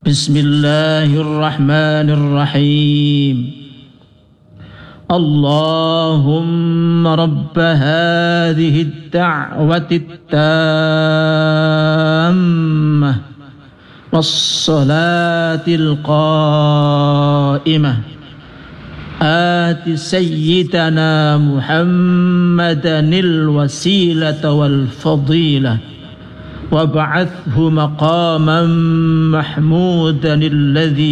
بسم الله الرحمن الرحيم اللهم رب هذه الدعوة التامة والصلاة القائمة آت سيدنا محمدا الوسيلة والفضيلة وابعثه مقاما محمودا الذي